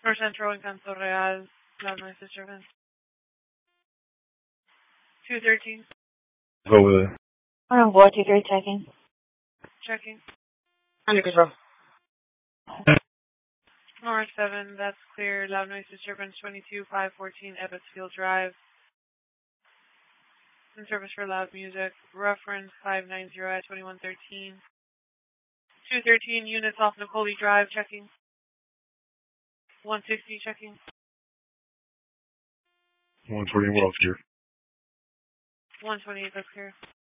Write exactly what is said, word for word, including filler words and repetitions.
North Central and Canto Real, loud noise disturbance. two thirteen. Over there. I'm four two three checking. Checking. Under control. North seven, that's clear. Loud noise disturbance twenty-two five fourteen Ebbetsfield Drive. In service for loud music. Reference five nine zero at twenty-one thirteen. two thirteen units off Nicole Drive, checking. one sixty, checking. one twenty, what else here? one twenty-eight, that's clear.